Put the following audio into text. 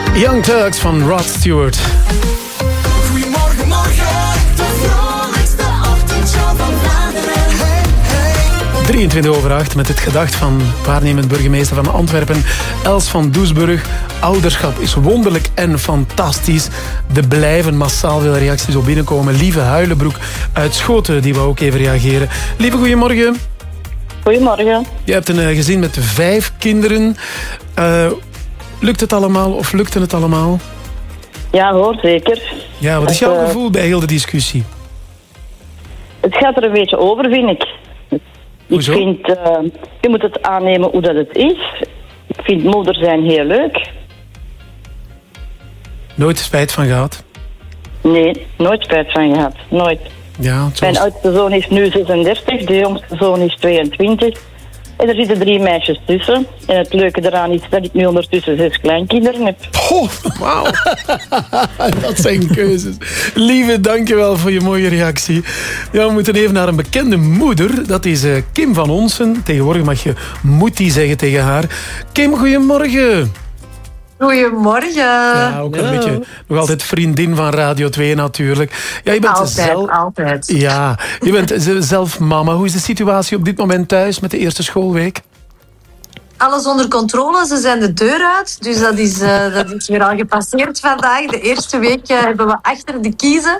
Young Turks van Rod Stewart. Goedemorgen, morgen. De vrolijkste ochtendshow van Vlaanderen. Hey, hey. 7:23 met het gedacht van waarnemend burgemeester van Antwerpen, Els van Doesburg. Ouderschap is wonderlijk en fantastisch. Er blijven massaal veel reacties op binnenkomen. Lieve Huilenbroek uit Schoten, die wou ook even reageren. Lieve, goedemorgen. Goedemorgen. Je hebt een gezin met 5 kinderen. Lukt het allemaal of lukte het allemaal? Ja hoor, zeker. Ja, wat is jouw gevoel bij heel de discussie? Het gaat er een beetje over, vind ik. Hoezo? Ik vind, je moet het aannemen hoe dat het is. Ik vind moeder zijn heel leuk. Nooit spijt van gehad? Nee, nooit spijt van gehad. Nooit. Ja, Mijn oudste zoon is nu 36, de jongste zoon is 22. En er zitten 3 meisjes tussen. En het leuke eraan is dat ik nu ondertussen 6 kleinkinderen heb. Oh, wauw. Dat zijn keuzes. Lieve, dankjewel voor je mooie reactie. Ja, we moeten even naar een bekende moeder. Dat is Kim van Onsen. Tegenwoordig mag je Moetie zeggen tegen haar. Kim, goedemorgen. Goedemorgen. Ja, ook een beetje nog altijd vriendin van Radio 2 natuurlijk. Ja, je bent Altijd. Ja, je bent zelf mama. Hoe is de situatie op dit moment thuis met de eerste schoolweek? Alles onder controle, ze zijn de deur uit. Dus dat is weer al gepasseerd vandaag. De eerste week hebben we achter de kiezen.